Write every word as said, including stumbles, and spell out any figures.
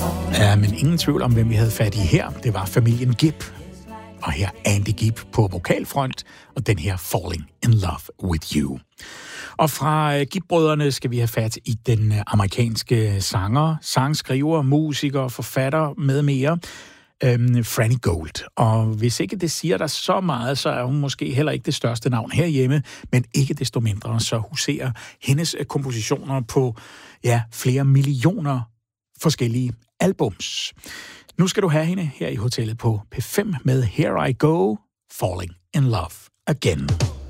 Ja, men ingen tvivl om, hvem vi havde fat i her. Det var familien Gibb. Og her Andy Gibb på vokalfront, og den her Falling in Love with You. Og fra Gibb-brødrene skal vi have fat i den amerikanske sanger, sangskriver, musiker, forfatter med mere, øhm, Frannie Gold. Og hvis ikke det siger der så meget, så er hun måske heller ikke det største navn herhjemme, men ikke desto mindre, så huserer hendes kompositioner på ja, flere millioner forskellige albums. Nu skal du have hende her i hotellet på P fem med Here I Go, Falling in Love Again.